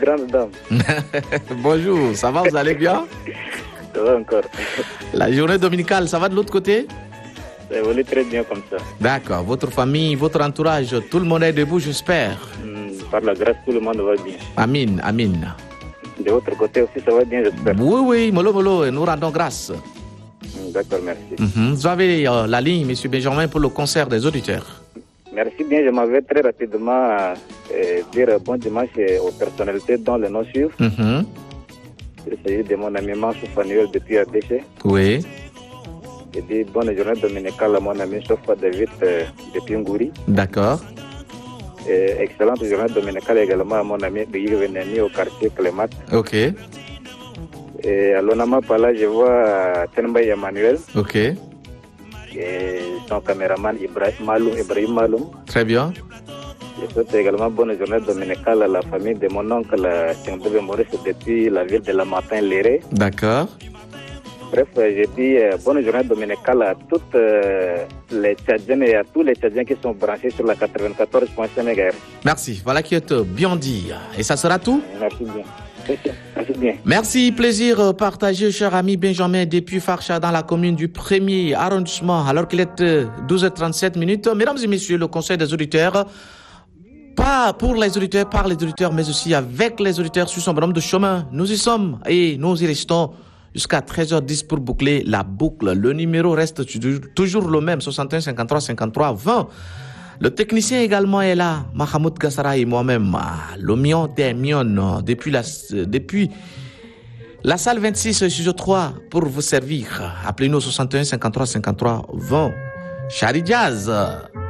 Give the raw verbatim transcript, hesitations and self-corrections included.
grande dame. Bonjour, ça va, vous allez bien? Ça va encore. La journée dominicale, ça va de l'autre côté? Ça évolue très bien comme ça. D'accord, votre famille, votre entourage, tout le monde est debout, j'espère. Hmm, par la grâce, tout le monde va bien. Amin, amin. De votre côté aussi, ça va bien, j'espère. Oui, oui, mollo, mollo, nous rendons grâce. Hmm, d'accord, merci. Mm-hmm. Vous avez euh, la ligne, M. Benjamin, pour le concert des auditeurs. Merci bien, je m'avais très rapidement euh, dire bon dimanche aux personnalités dont le nom suivent. Mm-hmm. Il s'agit de mon ami Mansour Fanuel depuis Adéché. Oui. Je dis bonne journée dominicale à mon ami Sofa David euh, depuis Ngouri. D'accord. Et excellente journée dominicale également à mon ami Bigir Venemi au quartier Clémat. Ok. Et à l'Onama Pala, je vois Tenbaï Emmanuel. Ok. Et son caméraman Ibrahim Maloum. Ibrahim Maloum. Très bien. Je souhaite également bonne journée dominicale à la famille de mon oncle Tchendoube Maurice depuis la ville de La Martin-Léré. D'accord. Bref, je dis euh, bonne journée dominicale à toutes euh, les Tchadiennes et à tous les Tchadiens qui sont branchés sur la quatre-vingt-quatorze virgule cinq mégahertz. Merci, voilà qui est bien dit. Et ça sera tout? Merci bien. Merci bien. Merci, plaisir partagé, cher ami Benjamin, depuis Farcha, dans la commune du premier arrondissement, alors qu'il est douze heures trente-sept minutes. Mesdames et messieurs, le conseil des auditeurs, pas pour les auditeurs, par les auditeurs, mais aussi avec les auditeurs sur son bonhomme de chemin. Nous y sommes et nous y restons jusqu'à treize heures dix pour boucler la boucle. Le numéro reste toujours le même, soixante et un cinquante-trois cinquante-trois vingt. Le technicien également est là, Mahamoud Gassara et moi-même, le mion des mions, depuis la, depuis la salle vingt-six, studio trois, pour vous servir. Appelez-nous au soixante et un cinquante-trois cinquante-trois vingt. Chari Jazz.